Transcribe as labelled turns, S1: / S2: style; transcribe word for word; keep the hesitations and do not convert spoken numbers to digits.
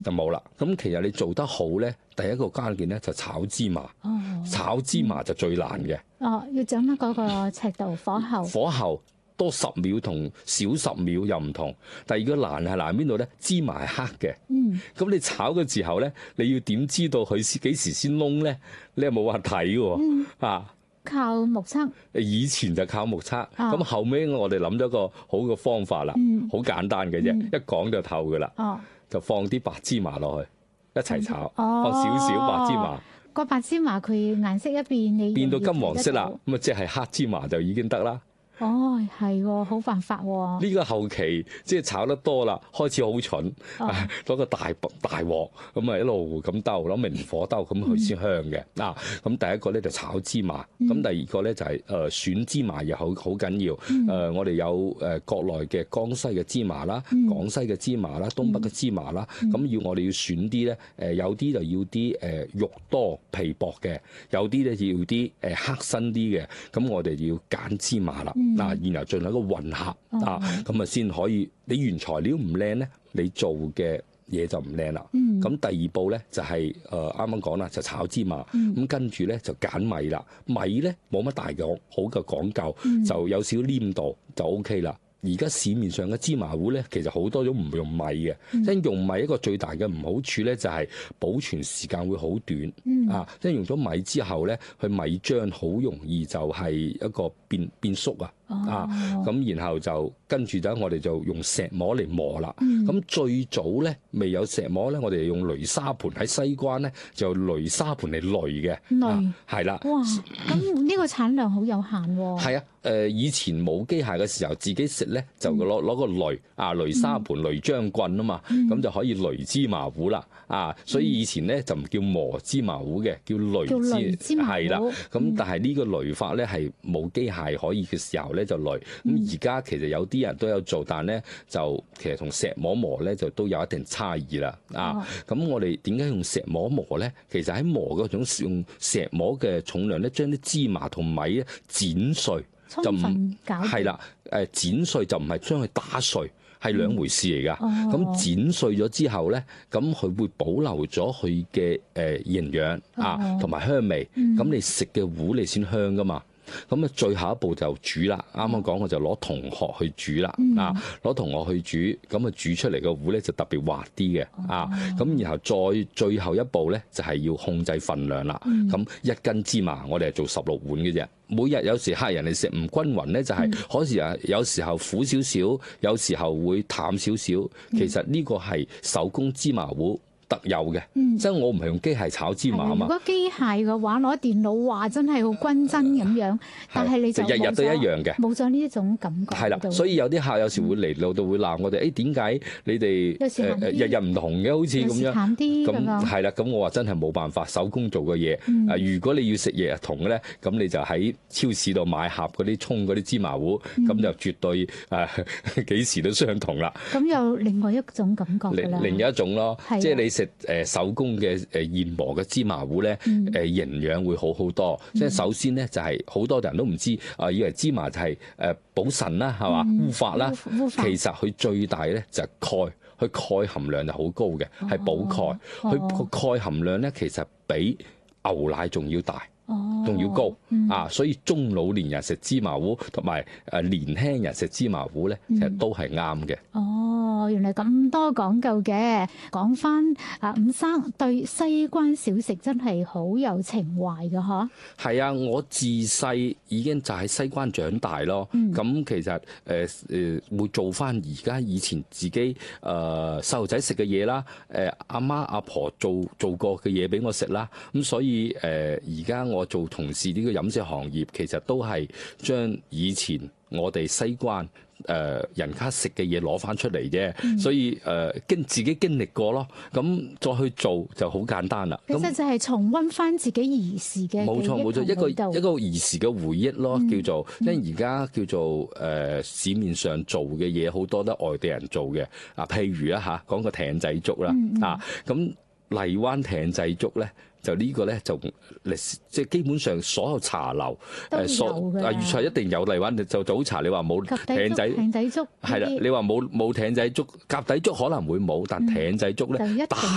S1: 就冇啦。咁其實你做得好咧，第一個關鍵咧就炒芝麻。
S2: 哦，
S1: 炒芝麻就最難嘅。
S2: 哦，要掌握嗰個尺度，火候。
S1: 火候多十秒同少十秒又唔同。第二個難係難邊度咧？芝麻係黑嘅。
S2: 嗯。咁
S1: 你炒嘅時候咧，你要點知道佢幾時先燶咧？你又冇話睇喎。嗯。啊。
S2: 靠目測。
S1: 以前就靠目測，咁、哦、後尾我哋諗咗個好嘅方法啦，好、嗯、簡單嘅啫、嗯，一講就透噶啦、哦，就放啲白芝麻落去一齊炒，哦、放少少白芝麻。
S2: 個白芝麻佢顏色一變，你
S1: 變到金黃色啦，咁啊即係黑芝麻就已經得啦。
S2: 哦，係喎，好辦法喎。呢
S1: 個後期即係炒得多啦，開始好蠢，攞、哦、個大大鑊咁啊一路咁兜，攞明火兜咁佢先香嘅。嗱、嗯，咁、啊、第一個咧就炒芝麻，咁、嗯、第二個咧就係誒選芝麻又好好緊要。誒、嗯呃，我哋有誒國內嘅江西嘅芝麻啦、嗯，廣西嘅芝麻啦，東北嘅芝麻啦，咁、嗯、要我哋要選啲咧，誒有啲就要啲誒肉多皮薄嘅，有啲咧要啲誒黑身啲嘅，咁我哋要揀芝麻啦。嗯嗱，然後進行一個混合、哦、啊，咁啊先可以。你原材料唔靚咧，你做嘅嘢就唔靚啦。咁、嗯、第二步咧就係誒啱啱講啦，就炒芝麻。咁、嗯、跟住咧就揀米啦。米咧冇乜大嘅好嘅講究、嗯，就有少少黏度就 O K 啦。而家市面上嘅芝麻糊咧，其實好多種唔用米嘅。即係用米一個最大嘅唔好處咧，就係保存時間會好短、嗯、啊。即係用咗米之後咧，佢米漿好容易就係一個變變縮啊。啊，咁然後就跟住就我哋就用石磨嚟磨啦。咁、嗯、最早咧未有石磨咧，我哋用擂沙盤喺西關咧就擂沙盤嚟擂嘅。擂係啦。哇！
S2: 咁呢個產量好有限喎。係啊，
S1: 誒以前冇機械嘅時候，自己食咧就攞攞個擂啊擂沙盤擂漿棍啊嘛，咁、嗯、就可以擂芝麻糊啦。啊，所以以前咧就唔叫磨芝麻糊嘅，叫擂芝麻糊。係啦，咁但係呢個擂法咧係冇機械可以嘅時候咧。就累咁而家其實有啲人都有做，但咧就其實同石磨磨咧就都有一定差異啦。啊，咁我哋點解用石磨磨咧？其實喺磨嗰種用石磨嘅重量咧，將啲芝麻同米咧剪碎，就唔係啦。誒，剪碎就唔係將佢打碎，係兩回事嚟噶。咁、嗯哦、剪碎咗之後咧，咁佢會保留咗佢嘅誒營養啊，同埋香味。咁、嗯、你食嘅糊你先香噶嘛。咁啊，最後一步就煮啦。啱啱講我就攞銅殼去煮啦、嗯。啊，攞銅殼去煮，咁啊煮出嚟嘅糊咧就特別滑啲嘅、哦。啊，咁然後再最後一步咧就係要控制份量啦。咁、嗯、一斤芝麻我哋係做十六碗嘅啫。每日有時客人嚟食唔均勻咧，就係嗰時啊，有時候苦少少，有時候會淡少少。其實呢個係手工芝麻糊特有嘅、嗯，即係我唔係用機械炒芝麻啊嘛。
S2: 如果機械嘅話，攞電腦話真係好均真咁樣，但係你就
S1: 日日都一樣嘅，
S2: 冇咗呢一種感覺。
S1: 係啦，所以有啲客有時會嚟到度會鬧我哋，誒點解你哋誒日日唔同嘅，好似咁樣淡啲咁係啦。咁我話真係冇辦法，手工做嘅嘢。啊、嗯，如果你要食日日同嘅咧，咁你就喺超市度買盒嗰啲沖嗰啲芝麻糊，咁、嗯、就絕對誒幾時都相同啦。咁
S2: 有另外一種感覺㗎啦，
S1: 另一種咯，即係你食誒手工嘅誒現磨嘅芝麻糊咧，誒、嗯、營養會好好多。即、嗯、係首先咧就係好多人都唔知啊，以為芝麻就係誒補腎啦，係嘛烏發啦，其實佢最大咧就係鈣，佢鈣含量就好高嘅，係補鈣。佢個鈣含量咧其實比牛奶仲要大。仲要高、嗯、啊，所以中老年人食芝麻糊同埋誒年輕人食芝麻糊咧，其實都係啱嘅。
S2: 哦，原來咁多講究嘅。講翻啊，伍生對西關小食真係好有情懷㗎嗬？
S1: 係啊，我自細已經就喺西關長大咯。咁、嗯、其實誒誒、呃、會做翻而家以前自己誒細路仔食嘅嘢啦，誒阿媽阿婆做做過嘅嘢俾我食啦。咁所以誒而家我做同事呢個飲食行業，其實都係將以前我哋西關誒、呃、人家食嘅嘢攞翻出嚟啫、嗯，所以誒經、呃、自己經歷過咯，咁再去做就好簡單啦。
S2: 其實就係重溫翻自己兒時嘅
S1: 冇錯冇錯，一個一個兒時嘅回憶咯，嗯、叫做因為而家叫做誒、呃、市面上做嘅嘢好多都外地人做嘅啊，譬如啊嚇講個艇仔粥啦、嗯、啊，咁荔灣艇仔粥咧。就呢個咧就歷史，即係基本上所有茶樓誒所啊粵菜一定有荔灣就早茶。你話冇艇仔
S2: 艇仔粥係
S1: 啦，你話冇冇艇仔粥，鴿底粥可能會冇，但艇仔粥咧。